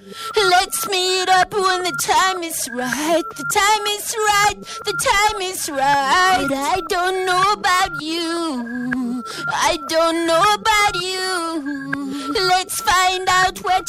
Let's meet up when the time is right. The time is right. The time is right. But I don't know about you. I don't know about you. Let's find out where